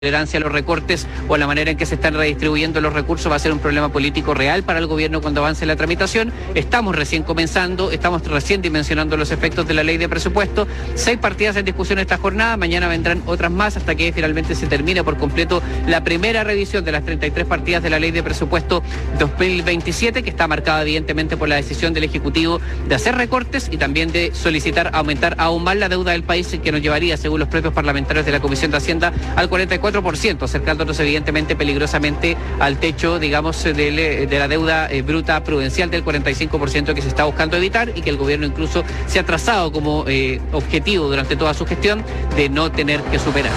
tolerancia a los recortes o a la manera en que se están redistribuyendo los recursos va a ser un problema político real para el gobierno cuando avance la tramitación. Estamos recién comenzando, estamos recién dimensionando los efectos de la ley de presupuesto. 6 partidas en discusión esta jornada, mañana vendrán otras más hasta que finalmente se termine por completo la primera revisión de las 33 partidas de la ley de presupuesto 2027, que está marcada evidentemente por la decisión del Ejecutivo de hacer recortes y también de solicitar aumentar aún más la deuda del país, que nos llevaría, según los propios parlamentarios de la Comisión de Hacienda, al 44%, acercándonos evidentemente peligrosamente al techo, digamos, de la deuda bruta prudencial del 45% que se está buscando evitar y que el gobierno incluso se ha trazado como objetivo durante toda su gestión de no tener que superar.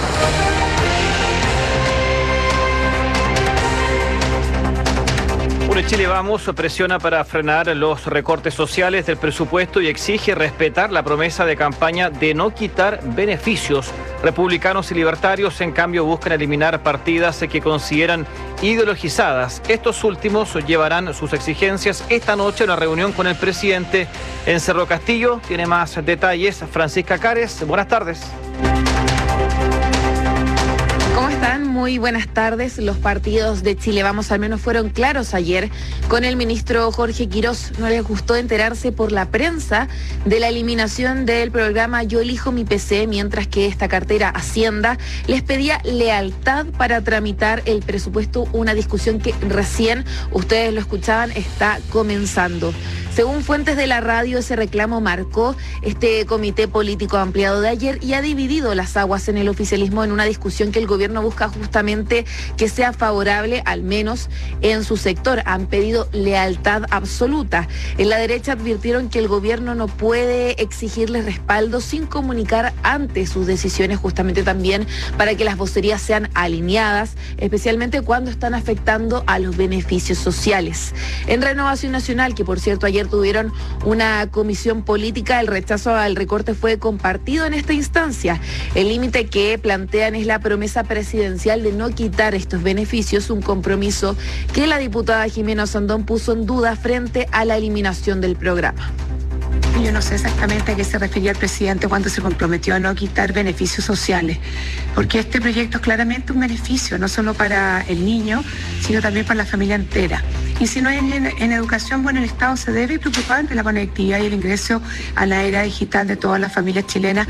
Chile Vamos presiona para frenar los recortes sociales del presupuesto y exige respetar la promesa de campaña de no quitar beneficios. Republicanos y libertarios, en cambio, buscan eliminar partidas que consideran ideologizadas. Estos últimos llevarán sus exigencias esta noche a una reunión con el presidente en Cerro Castillo. Tiene más detalles Francisca Cares. Buenas tardes. ¿Cómo están? Muy buenas tardes. Los partidos de Chile Vamos al menos fueron claros ayer con el ministro Jorge Quirós. No les gustó enterarse por la prensa de la eliminación del programa Yo Elijo Mi PC, mientras que esta cartera Hacienda les pedía lealtad para tramitar el presupuesto, una discusión que recién, ustedes lo escuchaban, está comenzando. Según fuentes de la radio, ese reclamo marcó este comité político ampliado de ayer y ha dividido las aguas en el oficialismo en una discusión que el gobierno busca justamente que sea favorable, al menos en su sector. Han pedido lealtad absoluta. En la derecha advirtieron que el gobierno no puede exigirles respaldo sin comunicar antes sus decisiones, justamente también para que las vocerías sean alineadas, especialmente cuando están afectando a los beneficios sociales. En Renovación Nacional, que por cierto ayer tuvieron una comisión política, el rechazo al recorte fue compartido en esta instancia. El límite que plantean es la promesa presidencial de no quitar estos beneficios, un compromiso que la diputada Jimena Osandón puso en duda frente a la eliminación del programa. Yo no sé exactamente a qué se refería el presidente cuando se comprometió a no quitar beneficios sociales, porque este proyecto es claramente un beneficio, no solo para el niño, sino también para la familia entera. Y si no hay en educación, bueno, el Estado se debe preocupar de la conectividad y el ingreso a la era digital de todas las familias chilenas.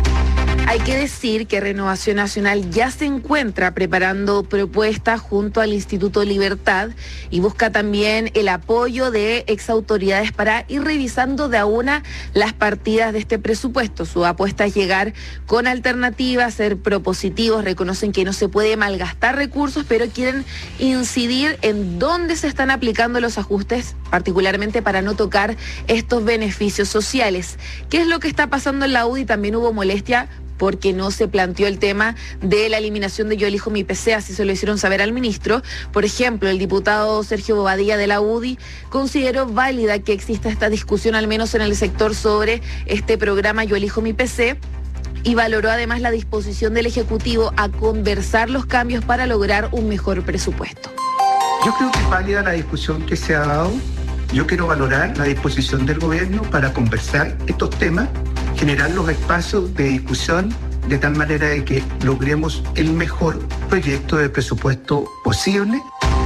Hay que decir que Renovación Nacional ya se encuentra preparando propuestas junto al Instituto Libertad y busca también el apoyo de exautoridades para ir revisando de a una las partidas de este presupuesto. Su apuesta es llegar con alternativas, ser propositivos, reconocen que no se puede malgastar recursos, pero quieren incidir en dónde se están aplicando los ajustes, particularmente para no tocar estos beneficios sociales. ¿Qué es lo que está pasando en la UDI? También hubo molestia porque no se planteó el tema de la eliminación de Yo Elijo Mi PC, así se lo hicieron saber al ministro. Por ejemplo, el diputado Sergio Bobadilla de la UDI consideró válida que exista esta discusión, al menos en el sector, sobre este programa Yo Elijo Mi PC, y valoró además la disposición del Ejecutivo a conversar los cambios para lograr un mejor presupuesto. Yo creo que es válida la discusión que se ha dado. Yo quiero valorar la disposición del gobierno para conversar estos temas, generar los espacios de discusión de tal manera de que logremos el mejor proyecto de presupuesto posible.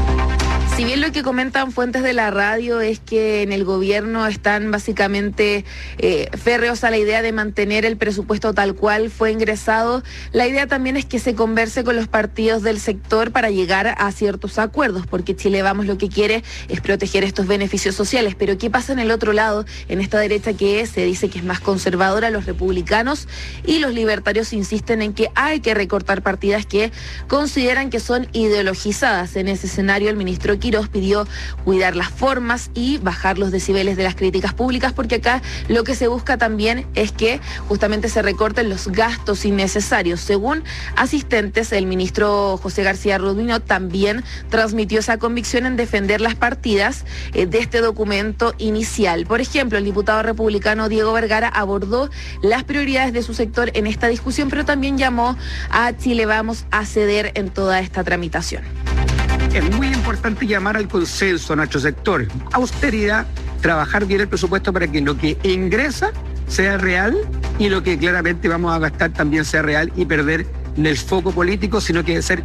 Si bien lo que comentan fuentes de la radio es que en el gobierno están básicamente férreos a la idea de mantener el presupuesto tal cual fue ingresado, la idea también es que se converse con los partidos del sector para llegar a ciertos acuerdos, porque Chile Vamos lo que quiere es proteger estos beneficios sociales. Pero ¿qué pasa en el otro lado, en esta derecha que se dice que es más conservadora? Los republicanos y los libertarios insisten en que hay que recortar partidas que consideran que son ideologizadas. En ese escenario, el ministro Quirós pidió cuidar las formas y bajar los decibeles de las críticas públicas, porque acá lo que se busca también es que justamente se recorten los gastos innecesarios. Según asistentes, el ministro José García Rubino también transmitió esa convicción en defender las partidas de este documento inicial. Por ejemplo, el diputado republicano Diego Vergara abordó las prioridades de su sector en esta discusión, pero también llamó a Chile Vamos a ceder en toda esta tramitación. Es muy importante llamar al consenso a nuestro sector. Austeridad, trabajar bien el presupuesto para que lo que ingresa sea real y lo que claramente vamos a gastar también sea real y perder en el foco político, sino que ser